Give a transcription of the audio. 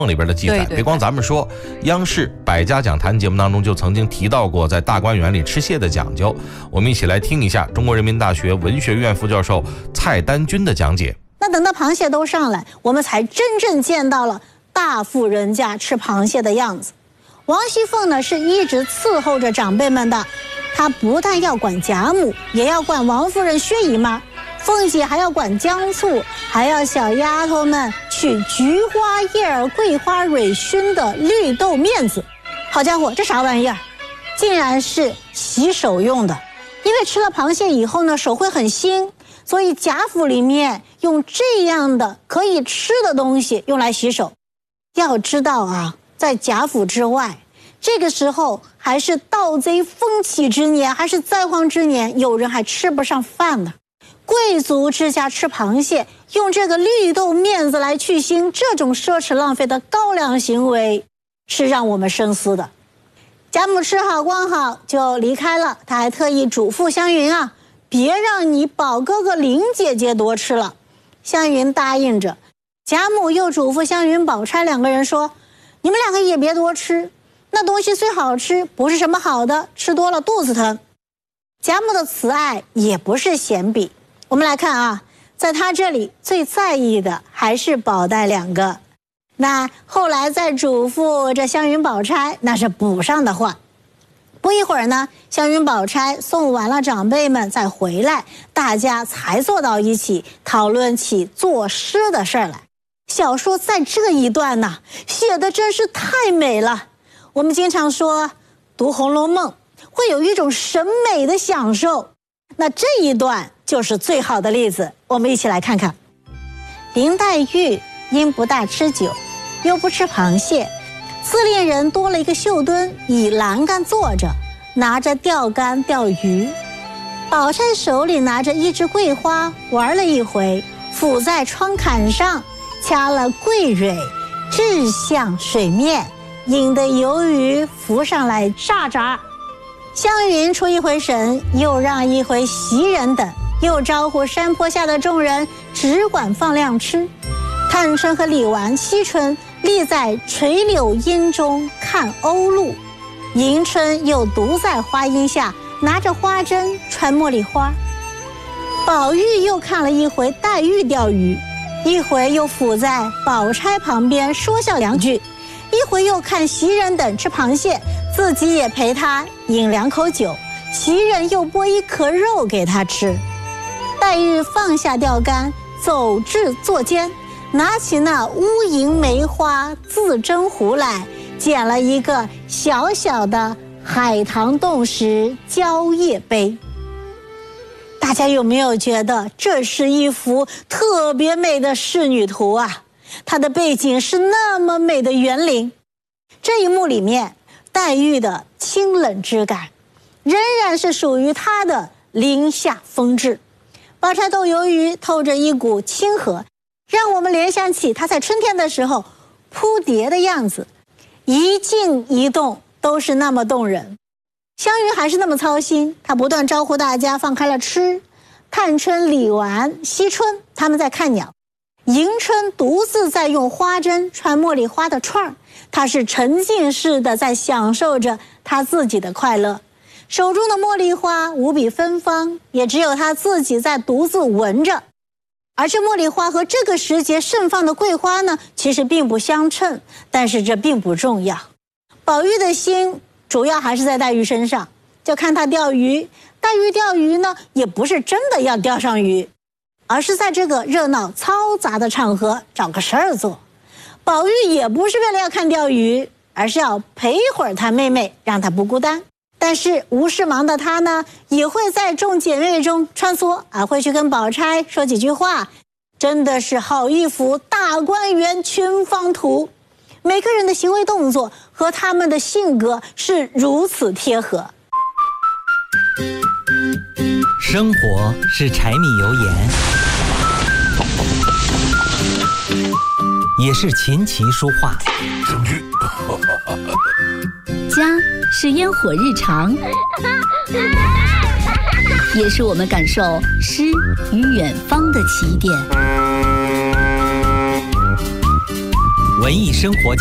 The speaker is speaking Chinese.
里边的记载，别光咱们说，央视百家讲坛节目当中就曾经提到过在大观园里吃蟹的讲究。我们一起来听一下中国人民大学文学院副教授蔡丹君的讲解。 那等到螃蟹都上来，我们才真正见到了大富人家吃螃蟹的样子。王熙凤呢是一直伺候着长辈们的，她不但要管贾母，也要管王夫人、薛姨妈。凤姐还要管姜醋，还要小丫头们取菊花叶、桂花蕊熏的绿豆面子。好家伙，这啥玩意儿？竟然是洗手用的。因为吃了螃蟹以后呢，手会很腥，所以贾府里面用这样的可以吃的东西用来洗手。要知道啊，在贾府之外，这个时候还是盗贼风起之年，还是灾荒之年，有人还吃不上饭呢。贵族之家吃螃蟹，用这个绿豆面子来去腥，这种奢侈浪费的高粱行为是让我们深思的。贾母吃好光好就离开了，她还特意嘱咐湘云啊，别让你宝哥哥林姐姐多吃了。湘云答应着，贾母又嘱咐湘云、宝钗两个人说，你们两个也别多吃，那东西虽好吃，不是什么好的，吃多了肚子疼。贾母的慈爱也不是闲笔。我们来看啊，在他这里最在意的还是宝黛两个。那后来再嘱咐这湘云、宝钗，那是补上的话。不一会儿呢，湘云、宝钗送完了长辈们再回来，大家才坐到一起讨论起作诗的事儿来。小说在这一段呢，写的真是太美了。我们经常说读《红楼梦》会有一种审美的享受，那这一段就是最好的例子。我们一起来看看。林黛玉因不大吃酒，又不吃螃蟹，自恋人多了一个绣墩，以栏杆坐着，拿着钓竿钓鱼。宝钗手里拿着一枝桂花，玩了一回，抚在窗槛上，掐了桂蕊，掷向水面，引得游鱼浮上来煞闸。湘云出一回神，又让一回袭人等，又招呼山坡下的众人只管放量吃。探春和李纨、惜春立在垂柳荫中看鸥鹭，迎春又独在花荫下拿着花针穿茉莉花。宝玉又看了一回黛玉钓鱼，一回又伏在宝钗旁边说笑两句，一回又看袭人等吃螃蟹，自己也陪他饮两口酒，袭人又剥一颗肉给他吃。黛玉放下钓竿，走至座间，拿起那乌银梅花自珍壶来，捡了一个小小的海棠冻石蕉叶杯。大家有没有觉得这是一幅特别美的仕女图啊？它的背景是那么美的园林。这一幕里面，黛玉的清冷之感仍然是属于她的林下风致。宝钗斗鱿鱼透着一股清和，让我们联想起她在春天的时候扑蝶的样子，一静一动都是那么动人。湘云还是那么操心，她不断招呼大家放开了吃。探春、李纨、惜春他们在看鸟，迎春独自在用花针穿茉莉花的串儿，她是沉浸式的在享受着她自己的快乐。手中的茉莉花无比芬芳，也只有她自己在独自闻着。而这茉莉花和这个时节盛放的桂花呢，其实并不相称，但是这并不重要。宝玉的心主要还是在黛玉身上，就看她钓鱼。黛玉钓鱼呢，也不是真的要钓上鱼，而是在这个热闹嘈杂的场合找个事儿做。宝玉也不是为了要看钓鱼，而是要陪一会儿他妹妹，让她不孤单。但是无事忙的她呢，也会在众姐妹中穿梭，会去跟宝钗说几句话。真的是好一幅大观园群芳图，每个人的行为动作和他们的性格是如此贴合。 生活是柴米油盐，也是琴棋书画。 家是烟火日常，也是我们感受诗与远方的起点。 文艺生活